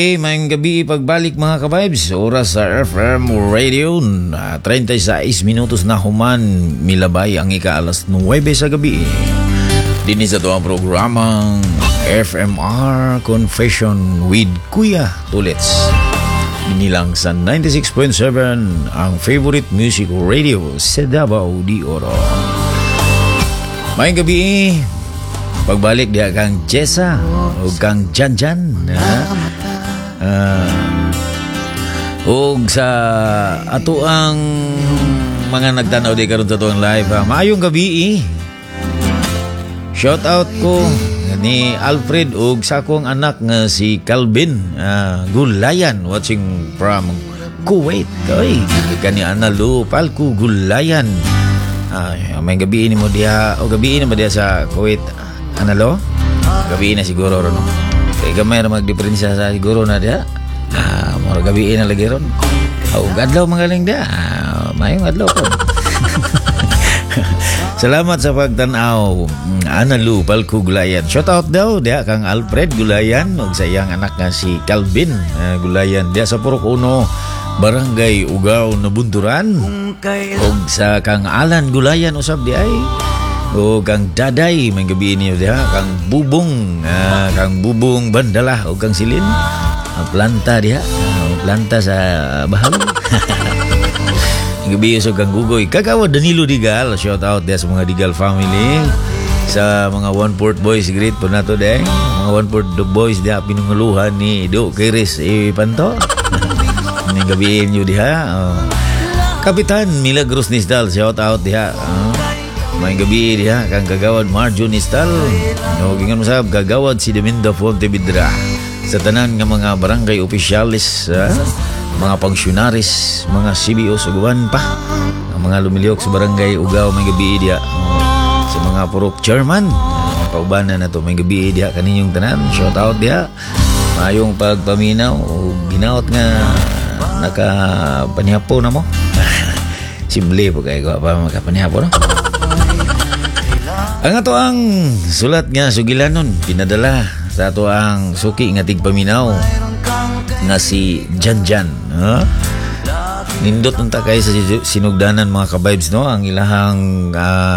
Mayang gabi pagbalik mga ka-vibes. Oras sa FM Radio 36 minutos na human milabay ang ika-alas 9 sa gabi. Dini sa ito ang programang FMR Confession with Kuya Tulits. Inilang sa 96.7 ang favorite music radio sa Davao de Oro. Mayang gabi pagbalik dia kang Jessa o kang Janjan og sa ato ang mga nagtanaw di karon sa tuwang live. Maayong gabi shout out ko ni Alfred og sa akong anak nga si Calvin Gulayan watching from Kuwait. Oy kani Ana Lu Palku Gulayan. May gabi ni mo diha o gabi ni mo diha sa Kuwait Analo. Gabi na siguro ron. Kaya gamay na magdiferensya sa siguro na diya. Mura gabi na lagi ron. Adlaw magaling diya. Mayong adlaw po. Salamat sa pagtanaw. Analu Palku Gulayan. Shout out daw diya kang Alfred Gulayan ug sa iyang anak nga si Calvin Gulayan diya sa Purok Uno, Barangay Ugaw, Nabunturan. Ug sa kang Alan Gulayan usab di ay. O kang Daday may gabi niyo diha kang Bubong Bandala o kang Silin planta diha planta sa Bahal. Gabi so kang Gugoy Kagawad Danilo Digal. Shout out diha sa mga Digal family, sa mga One Port Boys great po nato diha mga One Port Boys diha pinunguluhan ni Do Kiris Panto. May gabi niyo diha Kapitan Milagros Nisdal. Shout out diha may gabi diha kang Kagawad Marjo Nistal. Gingan mo sab Kagawad si Deminda Fontevedra sa tanan nga mga barangay opisyalis, mga pangsyunaris, mga CBO suguan pa, mga lumiliok sa barangay Ugaw. May gabi diha sa mga purok chairman paubanan na to. May gabi diha kaninyong tanan. Shout out diha. Mayong pagpaminaw o ginaot nga nakapanihapo na mo. Simple po kayo pa makapanihapo no. Ang ato ang sulat nga sugilanon pinadala sa ato ang suki nga tigpaminaw nga si Janjan. Nindot unta kay sa sinugdanan mga ka-vibes no ang ilahang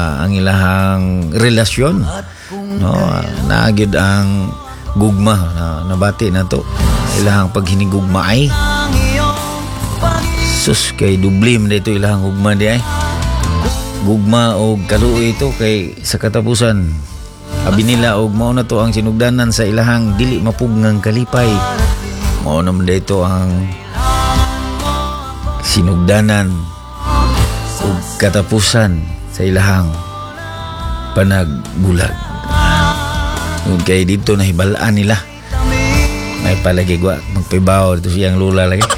relasyon no. Naagid ang gugma nabati na to ilahang paghinigugma ay sus kay dubli man dito ilahang gugma di ay gugma o kaluoy ito kay sa katapusan abi nila og mao na to ang sinugdanan sa ilahang dili mapuggang kalipay. Mao naman dito ang sinugdanan og katapusan sa ilahang panagbulag. Ug kay dito nahibalaan nila may palagi gwa magpibaw dito siyang lula lagi.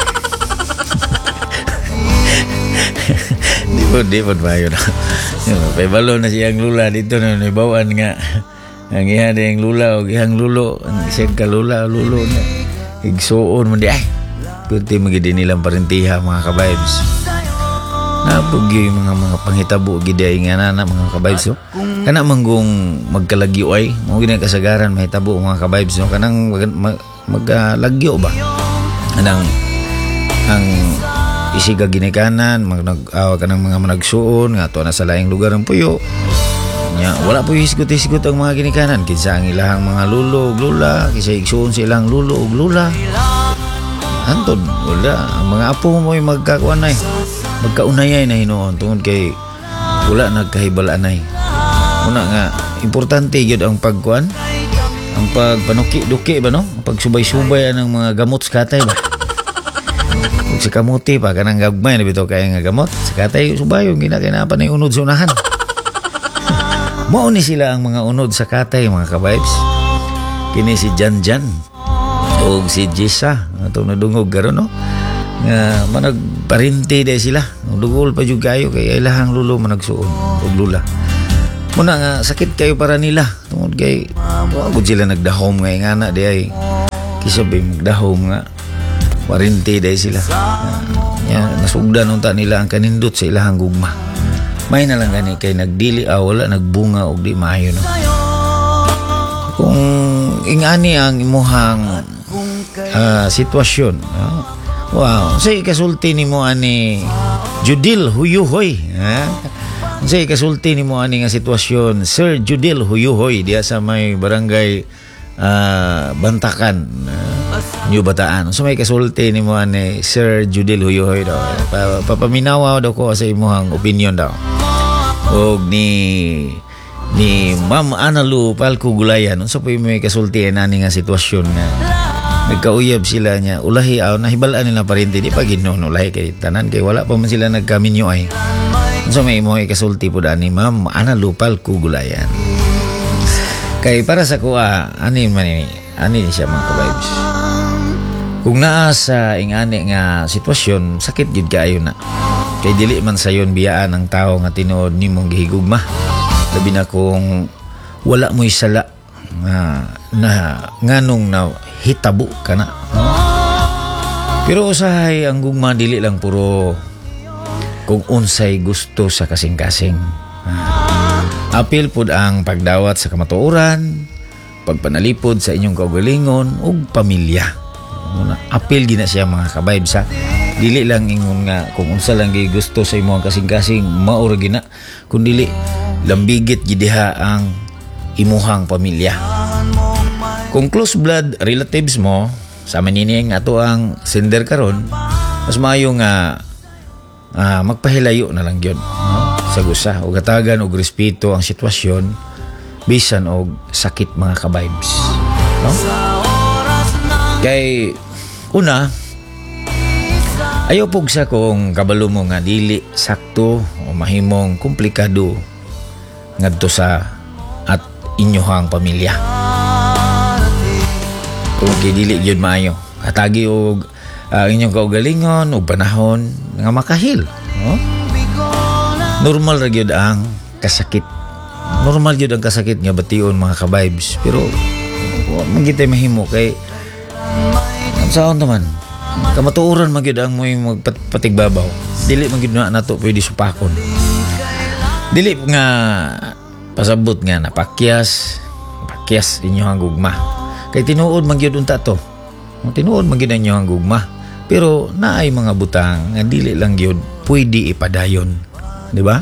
Di po bayo na. Paibalo na siyang lula dito na nabawaan nga. Ang iya yung lula o ihang lulo. Ang isang kalula o lulo na. Igsuon mo di ay. Kunti magiging nilang parintiha mga ka-vibes. Napugyo yung mga panghitabo giday nga na mga ka-vibes. Kana manggong magkalagyo ay. Mga kasagaran mahitabo mga ka-vibes. Kanang maglagyo ba? Kanang ang isiga ginikanan mag-awa ka ng mga managsuon nga to na sa laing lugar ng puyo nya wala po hisgot-hisgot ang mga ginikanan kinsa ang ilahang mga lulo ug lula kinsa igsuon sa ilang lulo ug lula antod wala ang mga apo mo ay magkakuanay magkaunayay na hinuon tungod kay wala nagkahibalanay. Una nga importante gyud ang pagkuan ang pagpanuki-duki ba no ang pagsubay-subay ng mga gamot sa katay ba. Sa kamuti pa kanang gagmay na bitaw kay nga gamot sa katay subayon ginakinapan ay unod sa unahan. Mao ni sila ang mga unod sa katay mga ka-vibes. Kini si Janjan o si Jessa ato nadungog karon no nga managparinti day sila dugol pa jud kayo kay ilahang lulo managsuon og lula. Muna nga sakit kayo para nila tungod kay wag sila nagdahom nga ingana di ay kisabay magdahom nga warinti day sila. Nasugdan unta nila ang kanindot sa ilahang gugma. May na lang gani kay nagdili wala nagbunga og di maayo no. Kung ingani ang imuhang sitwasyon. Wow, say kasulti nimo ani Judil Huyuhoy. Say kasulti nimo ani nga sitwasyon Sir Judil Huyuhoy diya sa may barangay Bantakan, New Bataan. So may kasulti nimo ani Sir Judil Huyuhoy daw. Papaminawa daw ko sa imong opinion daw. Og ni Ma'am Analu Palkugulayan unsa po may kasulti ani nga sitwasyon nga nagkauyab sila niya ulahi nahibalaan nila parente di pa ginon ulahi kay tanan kay wala pa man sila nagkaminyo ay unsa may imo kasulti po ani Ma'am Analu Palkugulayan kay para sa kuha ani siya mga ka-vibes kung naa sa ingani nga sitwasyon sakit gid kaayo na kay dili man sayon biyaan ang tao nga tinuod nimong gihigugma labi na kung wala mo'y sala na nganong na hitabo ka na pero usahay ang gugma dili lang puro kung unsay gusto sa kasing-kasing apil pud ang pagdawat sa kamatuoran pagpanalipod sa inyong kaugalingon ug pamilya apil gina siya mga ka-vibes dili lang ingon nga kung unsa lang gusto sa imong kasing-kasing mao ra gina kun dili lambigit gidiha ang imuhang pamilya kung close blood relatives mo sa manining ato ang sender karon mas maayo nga magpahilayo na lang gyud sa gusa ug gatagan og respeto ang sitwasyon bisan og sakit mga ka-vibes no kay una ayaw pugsa kung kabalo mo nga dili sakto o mahimong komplikado ngadto sa at inyohang pamilya kung dili gyud maayo atagi og inyong kaugalingon og panahon nga makahil no? Normal ra gyud ang kasakit nga bation mga ka-vibes pero magitay mahimo kay saan naman kamatuoran magyud ang mo'y magpatigbabaw dili magyud na nato pwede supakon dili nga pasabot nga napakyas inyo ang gugma kay tinuod magyud unta to tinuod magyud inyo ang gugma pero naay mga butang nga dili lang gyud pwede ipadayon di ba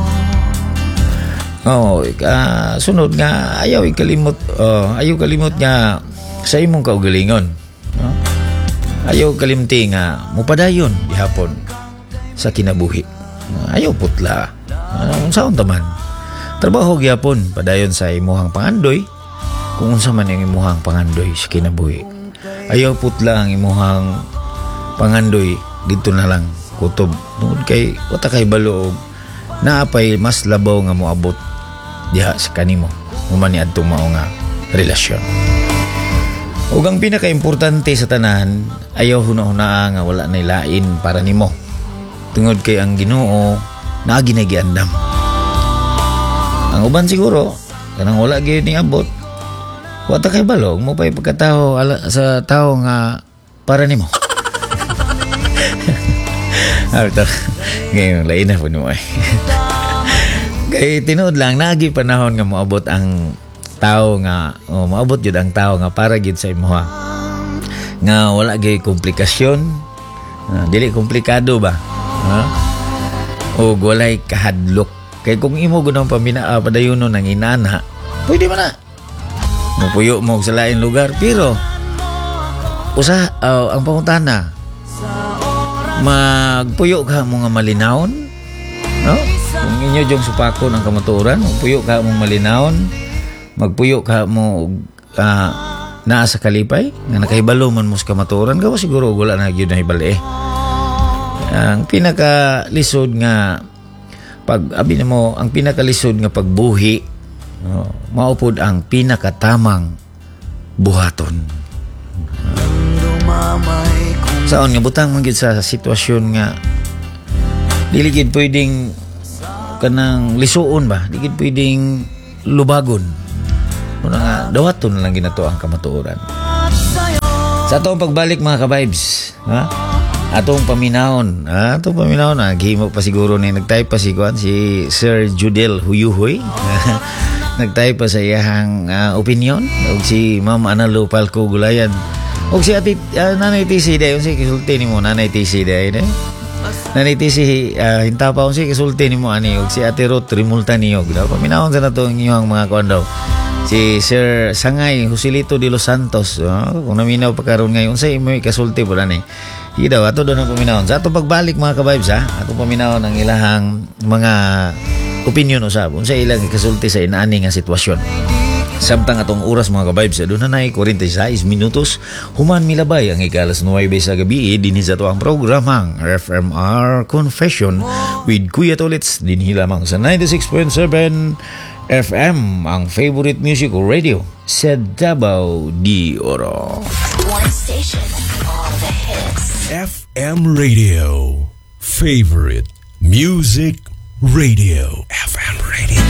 sunod nga ayaw kalimot nga sa imong kaugalingon no? Ayaw kalimti nga mupadayon gihapon sa kinabuhi ayaw putla saan taman trabaho gihapon padayon sa imuhang pangandoy kung unsa man ang imuhang pangandoy sa kinabuhi ayaw putla ang imuhang pangandoy dito na lang kutob tungod kay wata kay balo naapay mas labaw nga moabot diha sa kanimo human ni adtong mao nga relasyon ug ang pinakaimportante sa tanan ayaw hunahuna nga wala nay lain para nimo tungod kay ang Ginoo naa ginagiandam ang uban siguro kanang wala gyud ni abot wata kay balog mo pay pagkatao sa tao nga para nimo ngayon lain na po nimo kay tinuod lang nagi panahon nga moabot ang tao nga maabot jud ang tao nga para gid sa imuha nga wala gyud komplikasyon dili komplikado ba o walay kahadlok kay kung imo gud ang padayonon ng inana pwede man na mupuyo mo sa lain lugar pero ang pangutana magpuyo ka mo nga malinawon no kung inyo jong supakon ang kamatuoran magpuyo ka mo malinawon magpuyo ka mo naa sa kalipay nga nakahibalo man mo sa kamatuoran gawa siguro wala na gyud na hibali ang pinakalisod nga ang pinakalisod nga pagbuhi maupod ang pinakatamang buhaton saon nga butang man gyud sa sitwasyon nga dili gyud pwedeng kanang lisuon ba dili gyud pwedeng lubagon nga dawaton na lang ginato ang kamatuoran sa atong pagbalik mga ka-vibes atong paminahon naghimo pa siguro na nagtype pa si Sir Judil Huyuhoy nagtype pa sa iyang opinion ug si Ma'am Analu Palkugulayan Og si ati nanay TC dayon si kisulti nimo nanay TC dayon nanay TC hinta pa si kisulti nimo ani og si Ate Ruth rimulta niyo daw paminawon sa nato ang iyong mga kuan daw si Sir Sangay Joselito de los Santos kung naminaw pa karon ngayon sa imo kasulti pud ani daw ato do na paminawon sa ato pagbalik mga ka-vibes ato paminawon ang ilahang mga opinion usab unsa ilang kasulti sa inaani nga sitwasyon. Samtang atong oras mga ka-vibes doon na 46 minutos human milabay ang ikalas 9 sa gabi dinhi sa tuang programang FMR Confession with Kuya Tolits dinhi lamang sa 96.7 FM ang favorite music radio sa Davao de Oro. One station, all the hits. FM Radio, favorite music radio. FM Radio.